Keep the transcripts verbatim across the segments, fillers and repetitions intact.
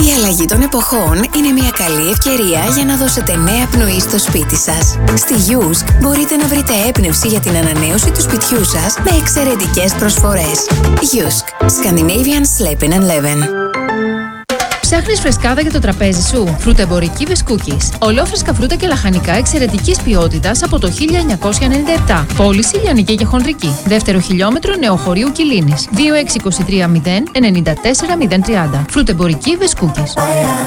Η αλλαγή των εποχών είναι μια καλή ευκαιρία για να δώσετε νέα πνοή στο σπίτι σας. Στη Γιούσκ μπορείτε να βρείτε έμπνευση για την ανανέωση του σπιτιού σας με εξαιρετικές προσφορές. Γιούσκ, Scandinavian Sleeping and Living. Ψάχνεις φρεσκάδα για το τραπέζι σου? Φρουτεμπορική Βεσκούκης. Ολόφρεσκα φρούτα και λαχανικά εξαιρετικής ποιότητας από το χίλια εννιακόσια ενενήντα επτά. Πώληση λιανική και χονδρική. Δεύτερο χιλιόμετρο Νεοχωρίου Κιλίνης. δύο έξι δύο τρία μηδέν εννιά τέσσερα μηδέν τρία. Φρουτεμπορική Βεσκούκης.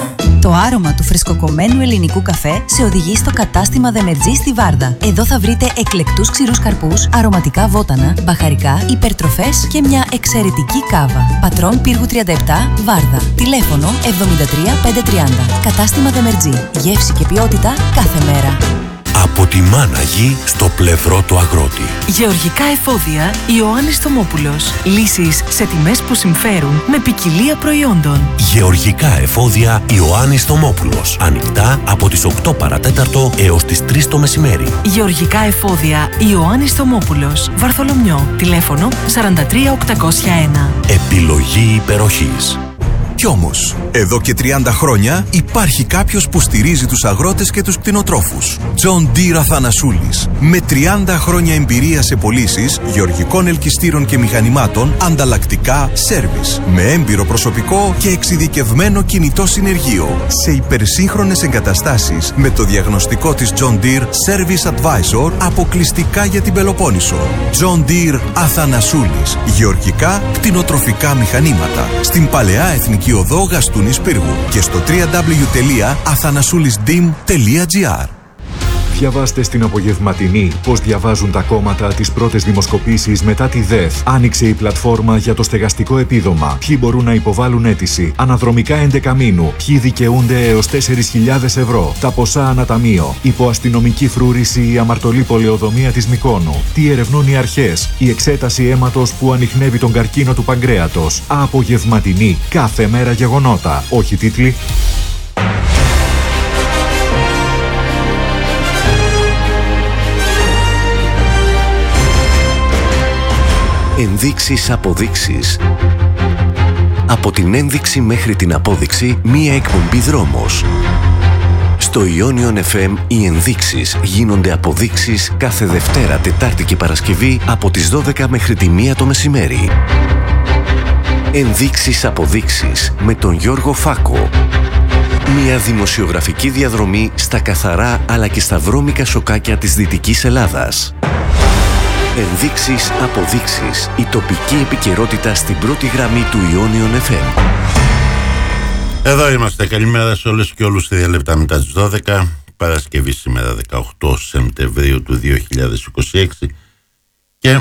Το άρωμα του φρεσκοκομμένου ελληνικού καφέ σε οδηγεί στο κατάστημα Δεμετζή στη Βάρδα. Εδώ θα βρείτε εκλεκτούς ξηρούς καρπούς, αρωματικά βότανα, μπαχαρικά, υπερτροφές και μια εξαιρετική κάβα. Πατρών Πύργου τριάντα επτά, Βάρδα. Τηλέφωνο εβδομήντα τρία πεντακόσια τριάντα. Κατάστημα Δεμετζή. Γεύση και ποιότητα κάθε μέρα. Από τη μάνα γη στο πλευρό του αγρότη. Γεωργικά εφόδια Ιωάννης Θωμόπουλος. Λύσεις σε τιμές που συμφέρουν με ποικιλία προϊόντων. Γεωργικά εφόδια Ιωάννης Θωμόπουλος. Ανοιχτά από τις οκτώ παρατέταρτο έως τις τρεις το μεσημέρι. Γεωργικά εφόδια Ιωάννης Θωμόπουλος. Βαρθολομιό. Τηλέφωνο σαράντα τρία οκτακόσια ένα. Επιλογή υπεροχής. Κι όμως, εδώ και τριάντα χρόνια υπάρχει κάποιος που στηρίζει τους αγρότες και τους κτηνοτρόφους. John Deere Αθανασούλης. Με τριάντα χρόνια εμπειρία σε πωλήσεις γεωργικών ελκυστήρων και μηχανημάτων, ανταλλακτικά, σέρβις. Με έμπειρο προσωπικό και εξειδικευμένο κινητό συνεργείο. Σε υπερσύγχρονες εγκαταστάσεις με το διαγνωστικό της John Deere Service Advisor αποκλειστικά για την Πελοπόννησο. John Deere Αθανασούλης. Γεωργικά κτηνοτροφικά μηχανήματα. Στην Παλαιά Εθνική Οδό Γαστούνης Πύργου και στο double-u double-u double-u τελεία αθανασούλισdim τελεία gr. Διαβάστε στην απογευματινή πώς διαβάζουν τα κόμματα τις πρώτες δημοσκοπήσεις μετά τη ΔΕΘ. Άνοιξε η πλατφόρμα για το στεγαστικό επίδομα. Ποιοι μπορούν να υποβάλουν αίτηση. Αναδρομικά έντεκα μήνου. Ποιοι δικαιούνται έως τέσσερις χιλιάδες ευρώ. Τα ποσά αναταμείο. Υποαστυνομική φρούρηση η αμαρτωλή πολεοδομία της Μυκόνου. Τι ερευνούν οι αρχές. Η εξέταση αίματος που ανιχνεύει τον καρκίνο του παγκρέατος. Απογευματινή. Κάθε μέρα γεγονότα. Όχι τίτλοι. Ενδείξεις, αποδείξεις. Από την ένδειξη μέχρι την απόδειξη, μία εκπομπή δρόμος. Στο Ionion εφ εμ οι ενδείξεις γίνονται αποδείξεις κάθε Δευτέρα, Τετάρτη και Παρασκευή από τις δώδεκα μέχρι τη μία το μεσημέρι. Ενδείξεις, αποδείξεις με τον Γιώργο Φάκο. Μια δημοσιογραφική διαδρομή στα καθαρά αλλά και στα βρώμικα σοκάκια της Δυτικής Ελλάδας. Ενδείξεις, αποδείξεις. Η τοπική επικαιρότητα στην πρώτη γραμμή του Ionion εφ εμ. Εδώ είμαστε. Καλημέρα σε όλες και όλους. Τρία λεπτά μετά τις δώδεκα. Παρασκευή σήμερα δεκαοκτώ Σεπτεμβρίου του δύο χιλιάδες είκοσι έξι. Και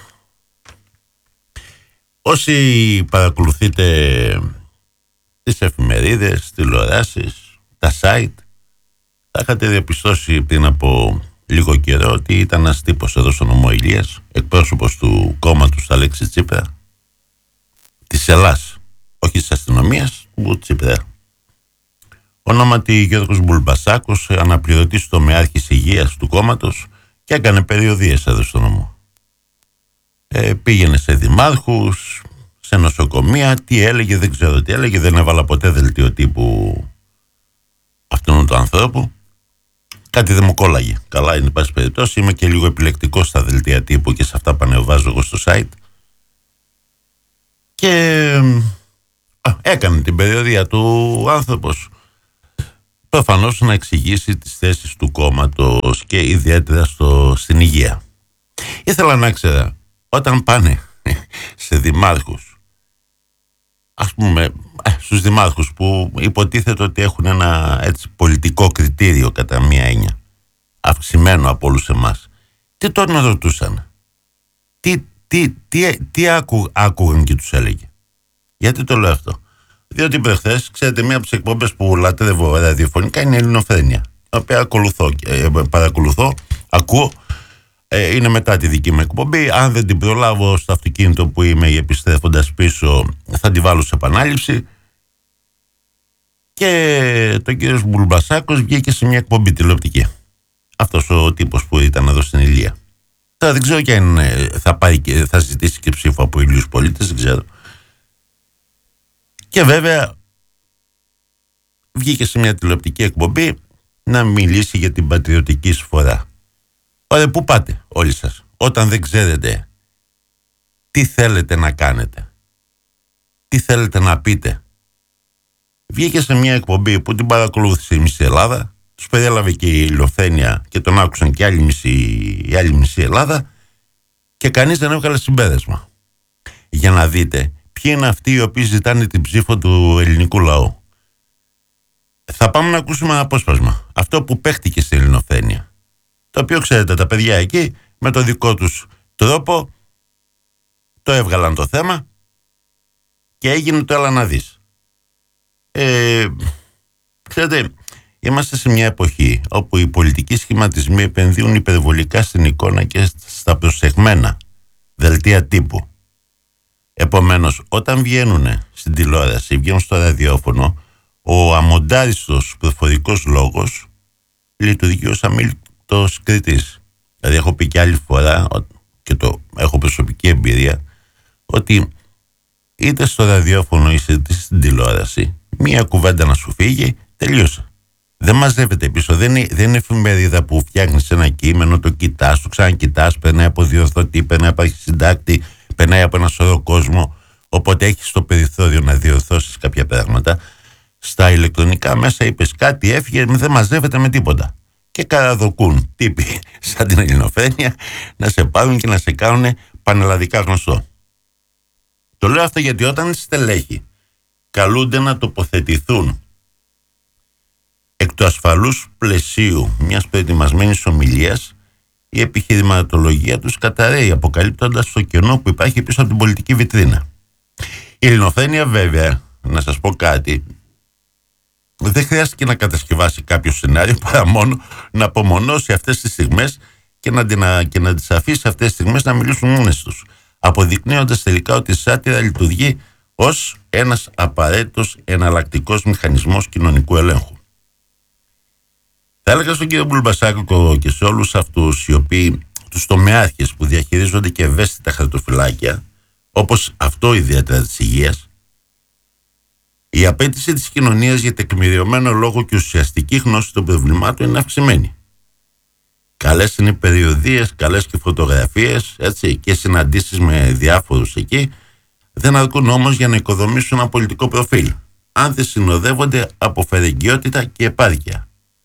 όσοι παρακολουθείτε τις εφημερίδες, τηλεοράσεις, τα site, θα είχατε διαπιστώσει πριν από λίγο καιρό ότι ήταν ένας τύπος εδώ στον νομό Ηλίας, εκπρόσωπος του κόμματος του Αλέξη Τσίπρα, της Ελλάς, όχι της αστυνομίας, του Τσίπρα. Ονόματι Γιώργος Μπουλμπασάκος, αναπληρωτής τομεάρχης υγείας του κόμματος, και έκανε περιοδίες εδώ στον νομό. Ε, πήγαινε σε δημάρχους, σε νοσοκομεία, τι έλεγε, δεν ξέρω τι έλεγε, δεν έβαλα ποτέ δελτίο τύπου αυτού του ανθρώπου. Κάτι δεν μου κόλλαγε. Καλά, είναι πάση περιπτώσει. Είμαι και λίγο επιλεκτικός στα δελτία τύπου και σε αυτά που ανεβάζω εγώ στο site. Και α, έκανε την περιοδία του άνθρωπος. Προφανώς να εξηγήσει τις θέσεις του κόμματος και ιδιαίτερα στο, στην υγεία. Ήθελα να ξέρω, όταν πάνε σε δημάρχους, ας πούμε, στους δημάρχους που υποτίθεται ότι έχουν ένα έτσι πολιτικό κριτήριο κατά μία έννοια, αυξημένο από όλους εμάς, τι τον ρωτούσαν, τι, τι, τι, τι άκου, άκουγαν και τους έλεγε. Γιατί το λέω αυτό? Διότι προχθές, ξέρετε, μία από τις εκπομπές που λατρεύω ραδιοφωνικά είναι η Ελληνοφρένεια, την οποία ακολουθώ, ε, παρακολουθώ, ακούω. Ε, είναι μετά τη δική μου εκπομπή. Αν δεν την προλάβω στο αυτοκίνητο που είμαι ή επιστρέφοντας πίσω, θα τη βάλω σε επανάληψη. Και το κύριος Μπουλμπασάκος βγήκε σε μια εκπομπή τηλεοπτική. Αυτός ο τύπος που ήταν εδώ στην Ηλία. Τώρα δεν ξέρω και αν θα, πάει και, θα ζητήσει και ψήφο από Ηλίους πολίτες, δεν ξέρω. Και βέβαια βγήκε σε μια τηλεοπτική εκπομπή να μιλήσει για την πατριωτική εισφορά. Ωραία, πού πάτε όλοι σας όταν δεν ξέρετε τι θέλετε να κάνετε, τι θέλετε να πείτε? Βγήκε σε μια εκπομπή που την παρακολούθησε η μισή Ελλάδα, τους περιέλαβε και η Ελληνοφρένεια και τον άκουσαν και άλλη μισή, η άλλη μισή Ελλάδα, και κανείς δεν έβγαλε συμπέρασμα. Για να δείτε ποιοι είναι αυτοί οι οποίοι ζητάνε την ψήφο του ελληνικού λαού. Θα πάμε να ακούσουμε ένα απόσπασμα. Αυτό που παίχτηκε στην Ελληνοφρένεια. Το οποίο, ξέρετε, τα παιδιά εκεί με το δικό τους τρόπο το έβγαλαν το θέμα και έγινε το έλα να δεις. Ε, ξέρετε, είμαστε σε μια εποχή όπου οι πολιτικοί σχηματισμοί επενδύουν υπερβολικά στην εικόνα και στα προσεγμένα δελτία τύπου. Επομένως, όταν βγαίνουν στην τηλεόραση, βγαίνουν στο ραδιόφωνο, ο αμοντάριστος προφορικός λόγος λειτουργεί ως αμήλικτος κριτής. Δηλαδή, έχω πει και άλλη φορά, και το έχω προσωπική εμπειρία, ότι είτε στο ραδιόφωνο είτε στην τηλεόραση, μία κουβέντα να σου φύγει, τελείωσε. Δεν μαζεύεται πίσω. Δεν είναι, δεν είναι εφημερίδα που φτιάχνεις ένα κείμενο, το κοιτάς, το ξανακοιτάς, περνάει από διορθωτή, περνάει από αρχισυντάκτη, περνάει από ένα σωρό κόσμο. Οπότε έχεις το περιθώριο να διορθώσεις κάποια πράγματα. Στα ηλεκτρονικά μέσα είπες κάτι, έφυγε, δεν μαζεύεται με τίποτα. Και καραδοκούν τύποι σαν την Ελληνοφρένεια να σε πάρουν και να σε κάνουν πανελλαδικά γνωστό. Το λέω αυτό γιατί όταν οι στελέχοι καλούνται να τοποθετηθούν εκ του ασφαλούς πλαισίου μιας προετοιμασμένης ομιλίας, η επιχειρηματολογία τους καταραίει, αποκαλύπτοντας το κενό που υπάρχει πίσω από την πολιτική βιτρίνα. Η Ελληνοφρένεια, βέβαια, να σας πω κάτι, δεν χρειάστηκε να κατασκευάσει κάποιο σενάριο παρά μόνο να απομονώσει αυτές τις στιγμές και να, να, και να τις αφήσει αυτές τις στιγμές να μιλήσουν μόνες τους, αποδεικνύοντας τελικά ότι η σάτυρα λειτουργεί ως ένας απαραίτητος εναλλακτικός μηχανισμός κοινωνικού ελέγχου. Θα έλεγα στον κύριο Μπουλμπασάκο και σε όλους αυτούς οι οποίοι, τους τομεάρχες που διαχειρίζονται και ευαίσθητα χαρτοφυλάκια, όπως αυτό ιδιαίτερα της υγείας, η απέτηση της κοινωνίας για τεκμηριωμένο λόγο και ουσιαστική γνώση των προβλημάτων είναι αυξημένη. Καλές είναι οι περιοδίες, καλές και φωτογραφίες, έτσι, και συναντήσεις με διάφορους εκεί, δεν αρκούν όμως για να οικοδομήσουν ένα πολιτικό προφίλ, αν δεν συνοδεύονται από φερεγγιότητα και επάρκεια.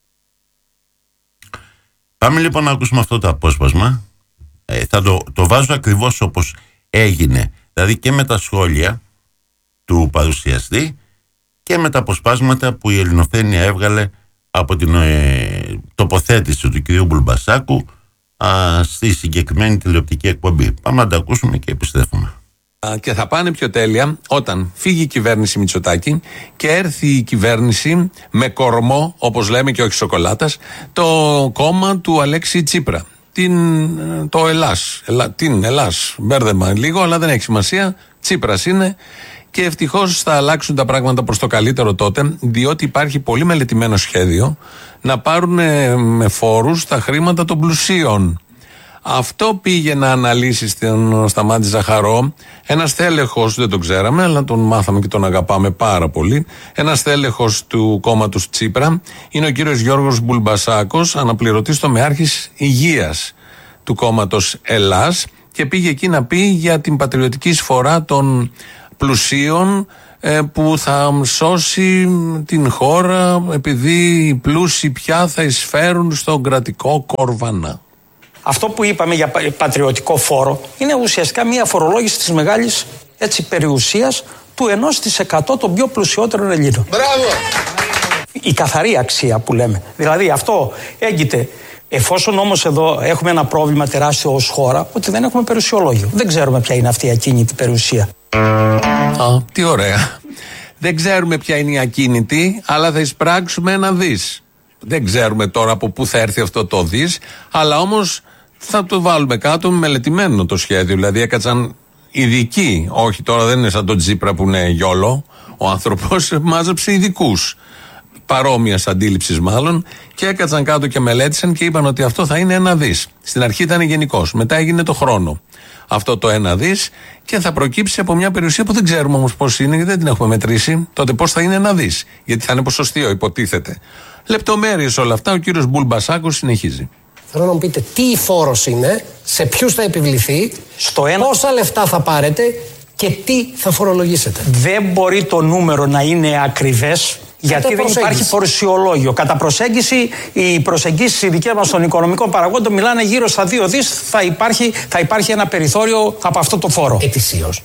Πάμε λοιπόν να ακούσουμε αυτό το απόσπασμα. Ε, θα το, το βάζω ακριβώς όπως έγινε, δηλαδή και με τα σχόλια του παρουσιαστή και με τα αποσπάσματα που η Ελληνοφρένεια έβγαλε από την ε, τοποθέτηση του κυρίου Μπουλμπασάκου α, στη συγκεκριμένη τηλεοπτική εκπομπή. Πάμε να τα ακούσουμε και επιστρέφουμε. Και θα πάνε πιο τέλεια όταν φύγει η κυβέρνηση Μητσοτάκη και έρθει η κυβέρνηση με κορμό, όπως λέμε και όχι σοκολάτας, το κόμμα του Αλέξη Τσίπρα. Την, το Ελλάς, Ελλά, την Ελλάς, μπέρδεμα λίγο, αλλά δεν έχει σημασία, Τσίπρας είναι. Και ευτυχώς θα αλλάξουν τα πράγματα προς το καλύτερο τότε, διότι υπάρχει πολύ μελετημένο σχέδιο να πάρουν με φόρους τα χρήματα των πλουσίων. Αυτό πήγε να αναλύσει στον Σταμάτη Ζαχαρό, ένας τέλεχος, δεν τον ξέραμε, αλλά τον μάθαμε και τον αγαπάμε πάρα πολύ. Ένας τέλεχος του κόμματος Τσίπρα είναι ο κύριος Γιώργος Μπουλμπασάκος, αναπληρωτής τομεάρχης υγείας του κόμματος Ελλάς, και πήγε εκεί να πει για την πατριωτική εισφορά των πλουσίων που θα σώσει την χώρα επειδή οι πλούσιοι πια θα εισφέρουν στον κρατικό κορβανά. Αυτό που είπαμε για πατριωτικό φόρο είναι ουσιαστικά μια φορολόγηση της μεγάλης, έτσι, περιουσίας του ενός τοις εκατό των πιο πλουσιότερων Ελλήνων. Μπράβο! Η καθαρή αξία που λέμε. Δηλαδή αυτό έγκυται, εφόσον όμως εδώ έχουμε ένα πρόβλημα τεράστιο ως χώρα, ότι δεν έχουμε περιουσιολόγιο. Δεν ξέρουμε ποια είναι αυτή η ακίνητη περιουσία. Α, τι ωραία. Δεν ξέρουμε ποια είναι η ακίνητη, αλλά θα εισπράξουμε ένα δις. Δεν ξέρουμε τώρα από πού θα έρθει αυτό το δις, αλλά όμως θα το βάλουμε κάτω με μελετημένο το σχέδιο. Δηλαδή έκατσαν ειδικοί, όχι τώρα δεν είναι σαν τον Τσίπρα που είναι γιόλο, ο άνθρωπος μάζεψε ειδικούς, παρόμοιας αντίληψης μάλλον, και έκατσαν κάτω και μελέτησαν και είπαν ότι αυτό θα είναι ένα δις. Στην αρχή ήταν γενικός, μετά έγινε το χρόνο. αυτό το ένα δις και θα προκύψει από μια περιουσία που δεν ξέρουμε όμως πώς είναι, γιατί δεν την έχουμε μετρήσει. Τότε πώς θα είναι ένα δις, γιατί θα είναι ποσοστιαίο, υποτίθεται. Λεπτομέρειες όλα αυτά, ο κύριος Μπουλμπασάκος συνεχίζει. Θέλω να μου πείτε τι φόρος είναι, σε ποιους θα επιβληθεί, στο ένα... πόσα λεφτά θα πάρετε και τι θα φορολογήσετε. Δεν μπορεί το νούμερο να είναι ακριβές, γιατί δεν υπάρχει παρουσιολόγιο. Κατά προσέγγιση, οι προσεγγίσεις οι δικές μας των οικονομικών παραγόντων μιλάνε γύρω στα δύο δις, θα υπάρχει, θα υπάρχει ένα περιθώριο από αυτό το φόρο. Ετησίως.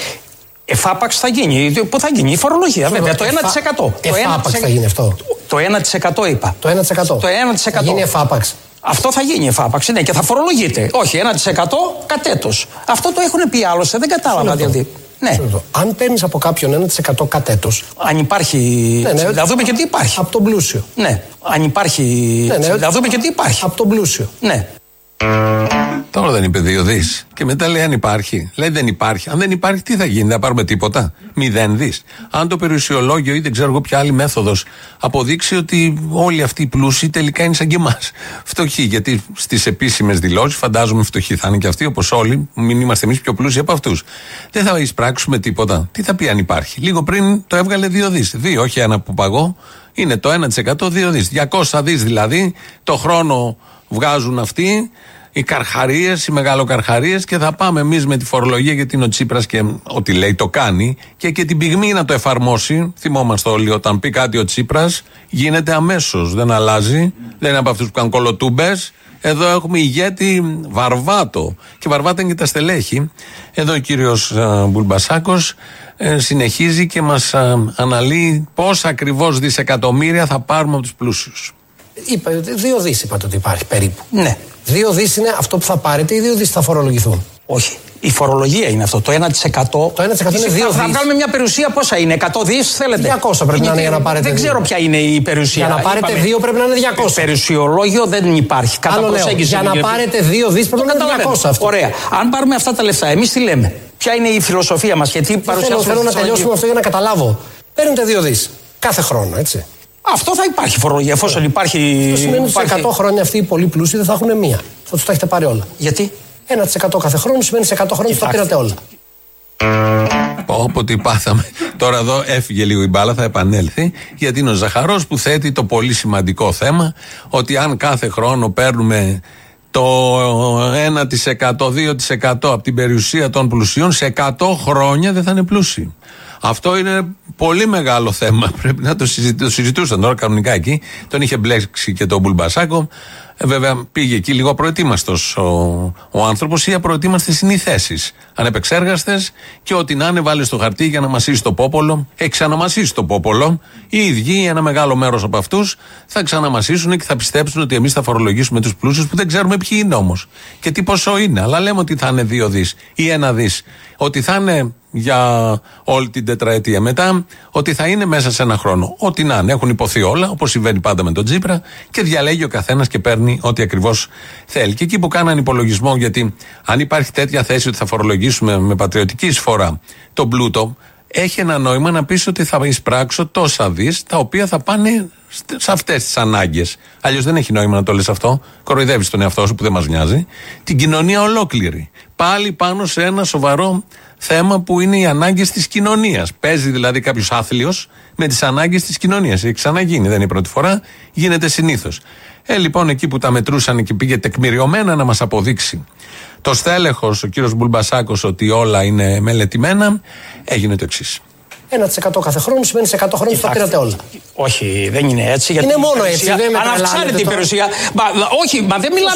Εφάπαξ θα γίνει. Πού θα γίνει η φορολογία, βέβαια. Το ένα τοις εκατό. Εφάπαξ θα γίνει αυτό. Το ένα τοις εκατό είπα. Το ένα τοις εκατό. Το ένα τοις εκατό. Θα γίνει εφάπαξ. Αυτό θα γίνει εφάπαξ, ναι, και θα φορολογείται. Όχι, ένα τοις εκατό κατ' έτος. Αυτό το έχουν πει άλλωστε, δεν κατάλαβα δηλαδή. Ναι. Αν παίρνεις από κάποιον ένα τοις εκατό κατ' έτος. Αν υπάρχει. Ναι, ναι, να δούμε και τι υπάρχει. Από τον πλούσιο. Ναι. Αν υπάρχει. Ναι, ναι, να δούμε και τι υπάρχει. Από τον πλούσιο. Ναι. Τώρα δεν είπε δύο δις. Και μετά λέει αν υπάρχει. Λέει δεν υπάρχει. Αν δεν υπάρχει, τι θα γίνει, θα πάρουμε τίποτα. Μηδέν δις. Αν το περιουσιολόγιο ή δεν ξέρω εγώ ποια άλλη μέθοδος αποδείξει ότι όλοι αυτοί οι πλούσιοι τελικά είναι σαν και εμάς. Φτωχοί. Γιατί στις επίσημες δηλώσεις, φαντάζομαι φτωχοί θα είναι και αυτοί, όπως όλοι, μην είμαστε εμείς πιο πλούσιοι από αυτούς. Δεν θα εισπράξουμε τίποτα. Τι θα πει αν υπάρχει. Λίγο πριν το έβγαλε δύο δις. Δύο, όχι ένα που παγώ. Είναι το ένα τοις εκατό δύο δις. διακόσια δις δηλαδή το χρόνο βγάζουν αυτοί. Οι καρχαρίες, οι μεγαλοκαρχαρίες, και θα πάμε εμείς με τη φορολογία, γιατί είναι ο Τσίπρας και ό,τι λέει το κάνει, και, και την πυγμή να το εφαρμόσει. Θυμόμαστε όλοι, όταν πει κάτι ο Τσίπρας γίνεται αμέσως, δεν αλλάζει, δεν είναι από αυτούς που κάνουν κολοτούμπες. Εδώ έχουμε ηγέτη Βαρβάτο, και Βαρβάτο είναι και τα στελέχη. Εδώ ο κύριος uh, Μπουλμπασάκος uh, συνεχίζει και μας uh, αναλύει πόσα ακριβώς δισεκατομμύρια θα πάρουμε από τους πλούσιους. Είπα, δύο δις είπατε ότι υπάρχει περίπου. Ναι. Δύο δις είναι αυτό που θα πάρετε ή δύο δις θα φορολογηθούν. Όχι. Η φορολογία είναι αυτό. Το ένα τοις εκατό. Το ένα τοις εκατό είναι δύο δις. Θα βγάλουμε μια περιουσία, πόσα είναι, εκατό δις θέλετε. διακόσια πρέπει είναι, να είναι για να πάρετε. Δεν δύο. ξέρω ποια είναι η περιουσία. Για να πάρετε Είπαμε, δύο πρέπει να είναι διακόσια. Περιουσιολόγιο δεν υπάρχει. Κατά Άλλο λέω, για να πάρετε δύο δις πρέπει να είναι διακόσια. Αυτό. Ωραία. Αν πάρουμε αυτά τα λεφτά, εμείς τι λέμε. Ποια είναι η φιλοσοφία μας, γιατί παρουσιάζουμε. Θέλω να τελειώσουμε αυτό για να καταλάβω. Παίρνετε δύο δις κάθε χρόνο, έτσι. Αυτό θα υπάρχει φορολογία, εφόσον υπάρχει. Αυτό σημαίνει ότι σε εκατό χρόνια αυτοί οι πολύ πλούσιοι δεν θα έχουν μία. Θα τους τα έχετε πάρει όλα. Γιατί? ένα τοις εκατό κάθε χρόνο σημαίνει σε εκατό χρόνια θα πήρατε όλα. Όποτε πάθαμε. Τώρα εδώ έφυγε λίγο η μπάλα, θα επανέλθει, γιατί είναι ο Ζαχαρός που θέτει το πολύ σημαντικό θέμα ότι αν κάθε χρόνο παίρνουμε το ένα τοις εκατό, δύο τοις εκατό από την περιουσία των πλουσίων, σε εκατό χρόνια δεν θα είναι πλούσιοι. Αυτό είναι πολύ μεγάλο θέμα. Πρέπει να το, συζητ... το συζητούσαν τώρα κανονικά εκεί. Τον είχε μπλέξει και τον Μπουλμπασάκο. Ε, βέβαια πήγε εκεί λίγο απροετοίμαστος ο, ο άνθρωπος, ή απροετοίμαστες είναι οι θέσεις. Ανεπεξέργαστες, και ό,τι να είναι βάλει στο χαρτί για να μασίσει το πόπολο. Έχει ξαναμασίσει το πόπολο. Οι ίδιοι, ένα μεγάλο μέρος από αυτούς, θα ξαναμασίσουν και θα πιστέψουν ότι εμείς θα φορολογήσουμε τους πλούσιους, που δεν ξέρουμε ποιοι είναι όμως και τι ποσό είναι. Αλλά λέμε ότι θα είναι δύο δις ή ένα δις. Ότι θα είναι για όλη την τετραετία. Μετά, ότι θα είναι μέσα σε ένα χρόνο. Ό,τι να είναι. Έχουν υποθεί όλα, όπως συμβαίνει πάντα με τον Τσίπρα, και διαλέγει ο καθένας και παίρνει ό,τι ακριβώς θέλει. Και εκεί που κάναν υπολογισμό, γιατί αν υπάρχει τέτοια θέση ότι θα φορολογήσουμε με πατριωτική εισφορά τον πλούτο, έχει ένα νόημα να πεις ότι θα εισπράξω τόσα δις, τα οποία θα πάνε σε αυτές τις ανάγκες. Αλλιώς δεν έχει νόημα να το λες αυτό. Κοροϊδεύεις τον εαυτό σου που δεν μας νοιάζει. Την κοινωνία ολόκληρη. Πάλι πάνω σε ένα σοβαρό θέμα που είναι οι ανάγκες της κοινωνίας. Παίζει δηλαδή κάποιος άθλιος με τις ανάγκες της κοινωνίας. Έχει ξαναγίνει, δεν είναι η πρώτη φορά, γίνεται συνήθως. Ε, λοιπόν, εκεί που τα μετρούσαν και πήγε τεκμηριωμένα να μας αποδείξει το στέλεχος, ο κύριος Μπουλμπασάκος, ότι όλα είναι μελετημένα, έγινε το εξής. ένα τοις εκατό κάθε χρόνο σημαίνει σε εκατό χρόνια θα πήρατε όλα. Όχι, δεν είναι έτσι. Γιατί είναι μόνο έτσι. Δεν αν αυξάνεται η περιουσία. Μα, όχι, μα δεν μιλάμε